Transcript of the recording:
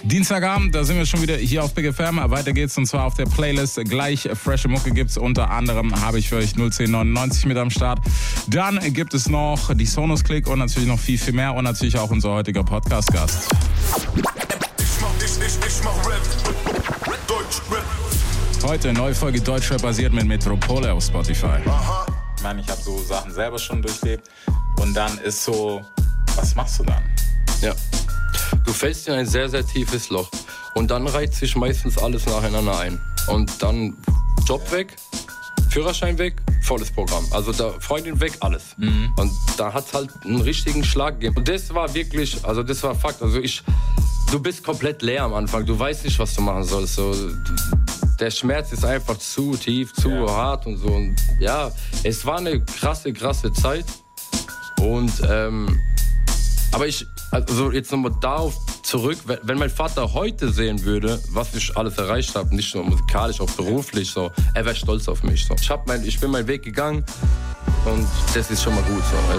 Dienstagabend, da sind wir schon wieder hier auf Big FM. Weiter geht's und zwar auf der Playlist. Gleich frische Mucke gibt's. Unter anderem habe ich für euch 01099 mit am Start. Dann gibt es noch die Sonos Click und natürlich noch viel, viel mehr. Und natürlich auch unser heutiger Podcast-Gast. Ich mach Rap. Deutschrap. Heute neue Folge Deutschrap basiert mit Metropole auf Spotify. Aha. Ich meine, ich habe so Sachen selber schon durchlebt. Und dann ist so, was machst du dann? Ja. Du fällst in ein sehr, sehr tiefes Loch. Und dann reiht sich meistens alles nacheinander ein. Und dann Job weg, Führerschein weg, volles Programm. Also da Freundin weg, alles. Mhm. Und da hat es halt einen richtigen Schlag gegeben. Und das war wirklich, also das war Fakt. Also du bist komplett leer am Anfang. Du weißt nicht, was du machen sollst. So, der Schmerz ist einfach zu tief, zu hart und so. Und ja, es war eine krasse Zeit. Und aber also jetzt nochmal darauf zurück, wenn mein Vater heute sehen würde, was ich alles erreicht habe, nicht nur musikalisch, auch beruflich, so, er wäre stolz auf mich. So. Ich bin meinen Weg gegangen und das ist schon mal gut. So.